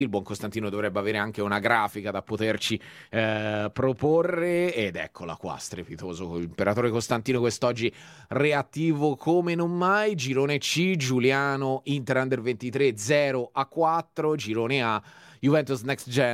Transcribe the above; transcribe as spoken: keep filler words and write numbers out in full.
Il buon Costantino dovrebbe avere anche una grafica da poterci eh, proporre, ed eccola qua, strepitoso imperatore Costantino quest'oggi reattivo come non mai. Girone C, Giuliano, Inter Under ventitré zero a quattro, girone A, Juventus Next Gen